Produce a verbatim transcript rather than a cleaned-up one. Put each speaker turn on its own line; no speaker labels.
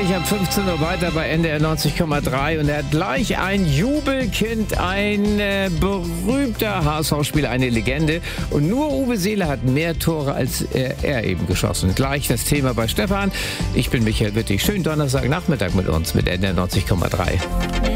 gleich ab fünfzehn Uhr weiter bei N D R neunzig Komma drei und er hat gleich ein Jubelkind, ein äh, berühmter H S V-Spieler, eine Legende. Und nur Uwe Seeler hat mehr Tore als er, er eben geschossen. Gleich das Thema bei Stefan. Ich bin Michael Wittig. Schönen Donnerstagnachmittag mit uns mit N D R neunzig Komma drei.